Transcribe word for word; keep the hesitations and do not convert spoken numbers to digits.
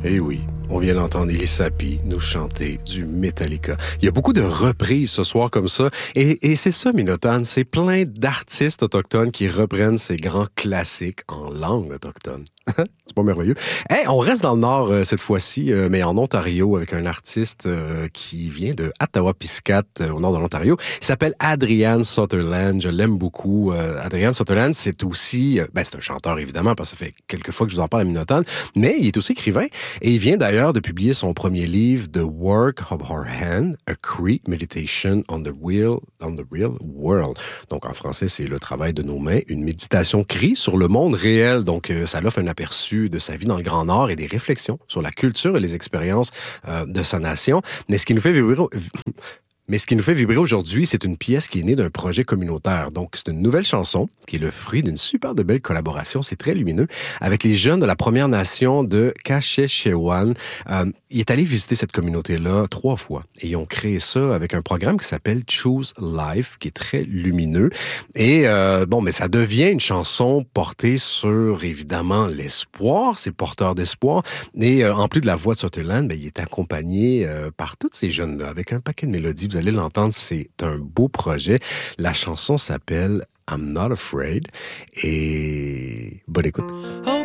Eh oui, on vient d'entendre Ellie Sapi nous chanter du Metallica. Il y a beaucoup de reprises ce soir comme ça. Et, et c'est ça, Minotagne, c'est plein d'artistes autochtones qui reprennent ces grands classiques en langue autochtone. C'est pas merveilleux. Hey, on reste dans le Nord euh, cette fois-ci, euh, mais en Ontario, avec un artiste euh, qui vient de Ottawa-Piscate, euh, au nord de l'Ontario. Il s'appelle Adrian Sutherland. Je l'aime beaucoup. Euh, Adrian Sutherland, c'est aussi... Euh, ben, c'est un chanteur, évidemment, parce que ça fait quelques fois que je vous en parle à Minotagne, mais il est aussi écrivain. Et il vient d'ailleurs de publier son premier livre, The Work of Our Hand, A Cree Meditation on the Real, on the Real World. Donc, en français, c'est le travail de nos mains, une méditation Cree sur le monde réel. Donc, euh, ça l'offre un aperçu de sa vie dans le Grand Nord et des réflexions sur la culture et les expériences euh, de sa nation. Mais ce qui nous fait vibrer... Mais ce qui nous fait vibrer aujourd'hui, c'est une pièce qui est née d'un projet communautaire. Donc, c'est une nouvelle chanson qui est le fruit d'une super de belle collaboration. C'est très lumineux avec les jeunes de la Première Nation de Kashechewan. Euh, il est allé visiter cette communauté-là trois fois et ils ont créé ça avec un programme qui s'appelle Choose Life, qui est très lumineux. Et euh, bon, mais ça devient une chanson portée sur, évidemment, l'espoir. C'est porteur d'espoir. Et euh, en plus de la voix de Sutherland, ben, il est accompagné euh, par tous ces jeunes-là avec un paquet de mélodies. Vous allez l'entendre, c'est un beau projet. La chanson s'appelle I'm Not Afraid et bonne écoute.